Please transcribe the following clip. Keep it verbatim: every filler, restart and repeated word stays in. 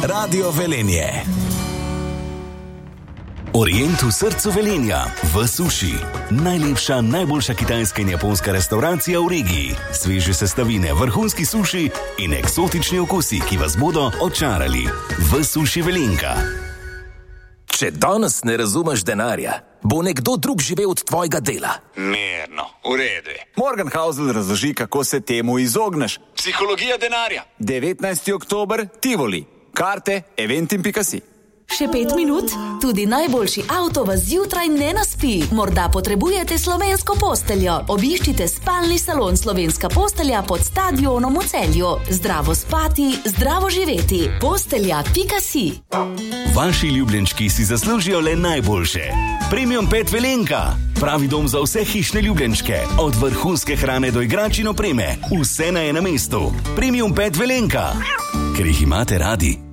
Radio Velenje. Orient v srcu Velenja, v Suši. Najlepša, najboljša kitajska in japonska restauracija v regiji. Sveže sestavine, vrhunski suši in eksotični okusi, ki vas bodo očarali. V Suši Velenka. Če danes ne razumeš denarja, bo nekdo drug živel od tvojega dela. Mirno, v redu. Morgan Housel razloži, kako se temu izogneš. Psihologija denarja. devetnajsti oktober, Tivoli. Karte eventim pika si. Še pet minut? Tudi najboljši avto vas zjutraj ne naspi. Morda potrebujete slovensko posteljo. Obiščite spalni salon Slovenska postelja pod stadionom v Celju. Zdravo spati, zdravo živeti. Postelja pika si. Vaši ljubljenčki si zaslužijo le najboljše. Premium Pet Velenka. Pravi dom za vse hišne ljubljenčke. Od vrhunske hrane do igrač in opreme. Vse na enem mestu. Premium Pet Velenka. Ker jih imate radi.